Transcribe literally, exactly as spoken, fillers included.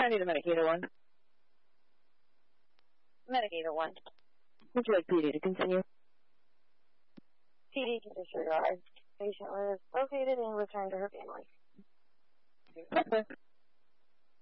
I need a medicated one. Medicated one. Would you like P D to continue? P D to disregard. Patient was located and returned to her family. Okay.